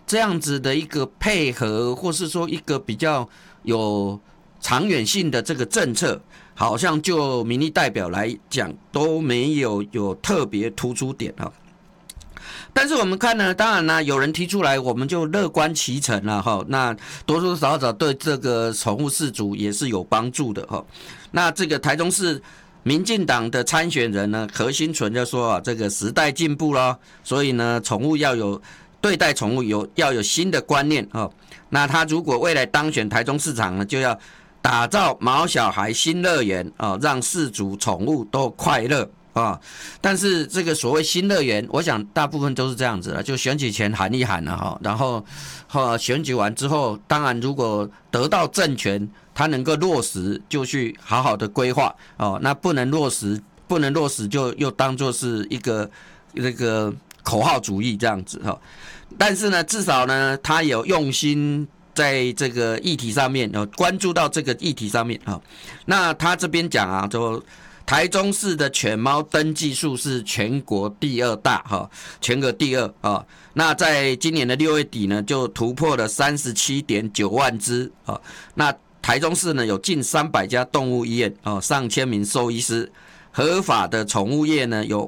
这样子的一个配合，或是说一个比较有长远性的这个政策，好像就民意代表来讲都没有特别突出点哈。但是我们看呢，当然呢，有人提出来，我们就乐观其成了哈。那多多少少对这个宠物饲主也是有帮助的哈。那这个台中市民进党的参选人呢，何新纯就说啊，这个时代进步了，所以呢，宠物要有对待宠物要有新的观念哈。那他如果未来当选台中市长呢，就要打造毛小孩新乐园啊，让饲主宠物都快乐。但是这个所谓新乐园，我想大部分都是这样子了，就选举前喊一喊了哈，然后选举完之后，当然如果得到政权，他能够落实，就去好好的规划哦。那不能落实就又当作是一个那个口号主义这样子哈。但是呢，至少呢，他有用心在这个议题上面关注到这个议题上面哈。那他这边讲啊，就台中市的犬猫登记数是全国第2大哈，全国第2啊。那在今年的6月底呢，就突破了37.9万只啊。那台中市呢有近300家动物医院啊，上千名兽医师，合法的宠物业呢有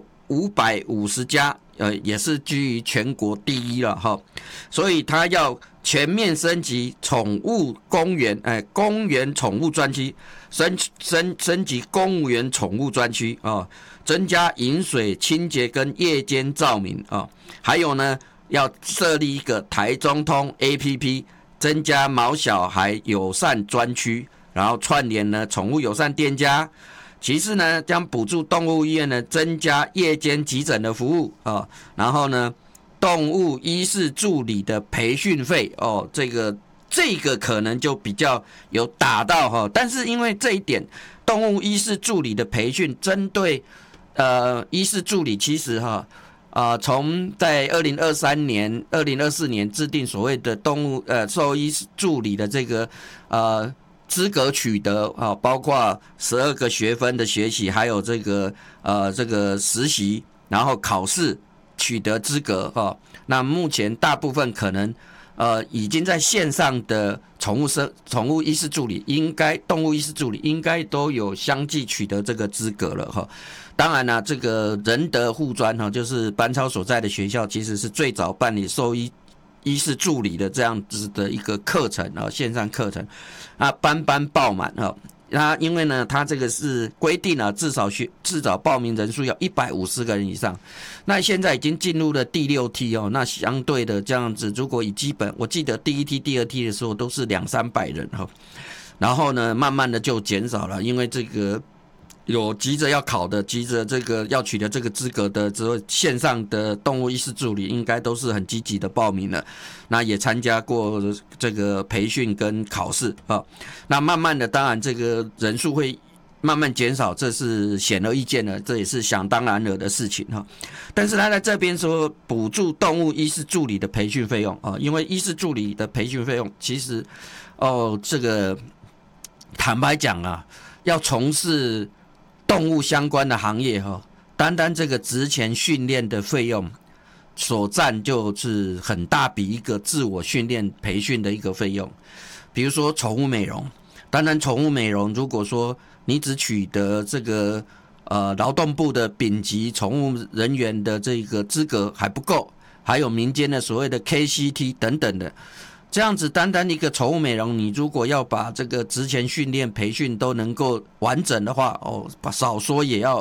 550家，也是居于全国第1了哈。所以他要全面升级宠物公园，公园宠物专区。升级公务员宠物专区啊，增加饮水清洁跟夜间照明啊，还有呢，要设立一个台中通 APP， 增加毛小孩友善专区，然后串联呢宠物友善店家。其次呢，将补助动物医院呢增加夜间急诊的服务啊，然后呢，动物医事助理的培训费哦，这个可能就比较有打到哈，但是因为这一点，动物医事助理的培训针对医事助理，其实哈从在2023年、2024年制定所谓的动物兽医助理的这个资格取得啊，包括12个学分的学习，还有这个实习，然后考试取得资格哈。那目前大部分可能已经在线上的宠物医师助理，动物医师助理应该都有相继取得这个资格了哈。当然啦，这个仁德护专哈，就是班超所在的学校，其实是最早办理兽医师助理的这样子的一个课程啊，线上课程啊，班爆满哈。那因为呢，它这个是规定了至少报名人数要150个人以上。那现在已经进入了第6梯哦，那相对的这样子，如果以基本，我记得第1梯、第2梯的时候都是200-300人哈，然后呢，慢慢的就减少了，因为这个有急着要考的，急着这个要取得这个资格的，之后线上的动物医师助理应该都是很积极的报名了，那也参加过这个培训跟考试啊。那慢慢的，当然这个人数会慢慢减少，这是显而易见的，这也是想当然了的事情哈。但是他在这边说补助动物医师助理的培训费用啊，因为医师助理的培训费用其实这个坦白讲啊，要从事动物相关的行业哈，单这个职前训练的费用所占就是很大比一个自我训练培训的一个费用。比如说宠物美容，当然宠物美容如果说你只取得这个劳动部的丙级宠物人员的这个资格还不够，还有民间的所谓的 KCT 等等的。这样子单一个宠物美容，你如果要把这个职前训练培训都能够完整的话，少说也要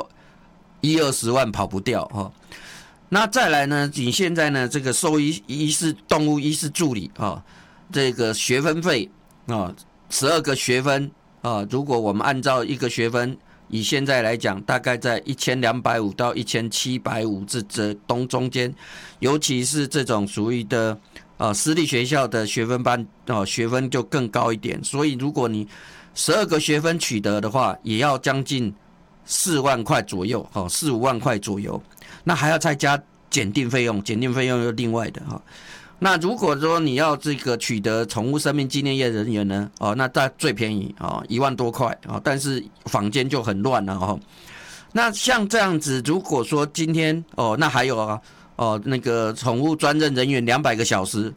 10-20万跑不掉哈。那再来呢，你现在呢这个兽医师动物医师助理这个学分费12个学分如果我们按照一个学分，以现在来讲，大概在1250到1750这中间，尤其是这种属于的私立学校的学分班学分就更高一点，所以如果你12个学分取得的话，也要将近4万块左右4-5万块左右，那还要再加检定费用又另外的那如果说你要这个取得宠物生命纪念业人员呢那最便宜1万多块但是坊间就很乱了那像这样子，如果说今天那还有那个宠物专任人员200个小时